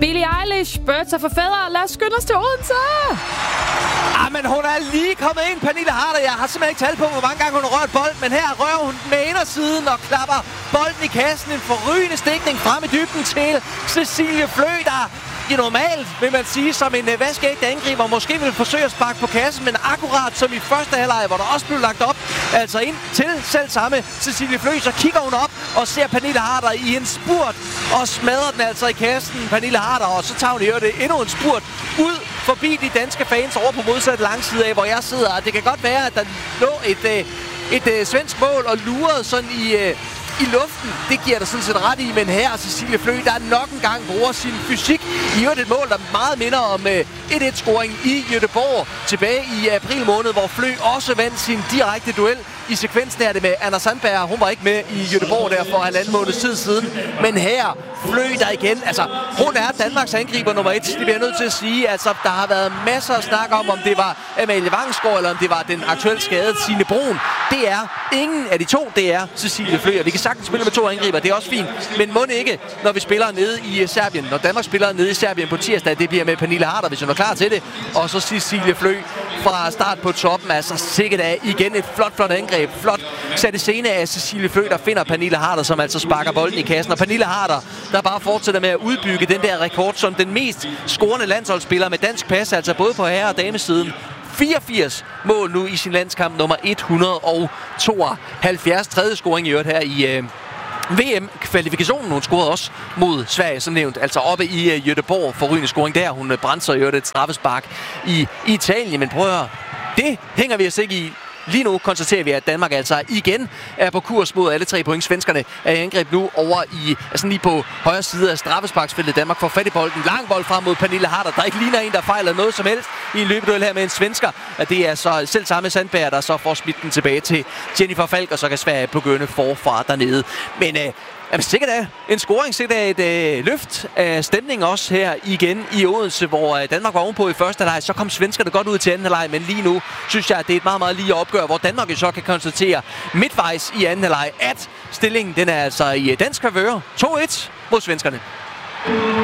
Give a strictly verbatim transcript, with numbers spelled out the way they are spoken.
Billie Eilish, Birds of a Feather. Lad os skynde os til Odense. Ah, men hun er lige kommet ind, Pernille Harder. Jeg har simpelthen ikke talt på, hvor mange gange hun har rørt bolden, men her rører hun den med indersiden og klapper bolden i kassen. En forrygende stikning frem i dybden til Cecilie Flø, der i normalt, vil man sige, som en uh, vaskeægte angriber måske vil forsøge at sparke på kassen, men akkurat som i første halvleg, hvor der også blev lagt op, altså ind til selv samme Cecilie Flø, så kigger hun op og ser Pernille Harder i en spurt og smadrer den altså i kassen, Pernille Harder, og så tager hun i øvrigt endnu en spurt ud forbi de danske fans over på modsatte langside af, hvor jeg sidder, og det kan godt være, at der lå et, et, et, et svensk mål og lurede sådan i... Uh, i luften. Det giver der sådan set ret i, men her Cecilie Flø, der nok en gang bruger sin fysik. I øvrigt et mål, der meget minder om et et-scoring i Göteborg tilbage i april måned, hvor Flø også vandt sin direkte duel. I sekvensen er det med Anna Sandberg. Hun var ikke med i Göteborg der for halvanden måneds tid siden. Men her, Flø der igen. Altså, hun er Danmarks angriber nummer et. Det bliver jeg nødt til at sige. Altså, der har været masser af snak om, om det var Amalie Vangsgaard, eller om det var den aktuelt skadede Signe Brun. Det er ingen af de to. Det er Cecilie Flø. Vi kan sagtens spille med to angriber. Det er også fint. Men må ikke, når vi spiller nede i Serbien. Når Danmark spiller nede i Serbien på tirsdag, det bliver med Pernille Harder, hvis hun er klar til det. Og så Cecilie Flø fra start på toppen. Altså, sikkert af igen et flot, flot angreb. Flot sat i scene af Cecilie Flø, der finder Pernille Harder, som altså sparker bolden i kassen. Og Pernille Harder, der bare fortsætter med at udbygge den der rekord som den mest scorende landsholdsspiller med dansk pas, altså både på herre- og damesiden. fireogfirs mål nu i sin landskamp nummer et hundrede og tooghalvfjerds. Tredje scoring i øvrigt her i øh, V M-kvalifikationen. Hun scorede også mod Sverige, som nævnt. Altså oppe i øh, Göteborg. Forrygende scoring der. Hun øh, brændte sig i øvrigt et straffespark i, i Italien. Men prøv at høre, det hænger vi os ikke i. Lige nu konstaterer vi, at Danmark altså igen er på kurs mod alle tre point. Svenskerne er i angreb nu over i, altså lige på højre side af straffesparksfeltet. Danmark får fat i bolden. Lang bold frem mod Pernille Harder, der ikke ligner en, der fejler noget som helst i en løbeduel her med en svensker. At det er så selv samme Sandberg, der så får smidt den tilbage til Jennifer Falk, og så kan Sverige begynde forfra dernede. Men øh, Jamen, sikkert er en scoring, sikkert er et øh, løft af stemningen også her igen i Odense, hvor øh, Danmark var ovenpå i første halvleg. Så kom svenskerne godt ud til anden halvleg, men lige nu synes jeg, at det er et meget, meget lige opgør, hvor Danmark jo så kan konstatere midtvejs i anden halvleg, at stillingen den er altså i dansk favør. to et mod svenskerne.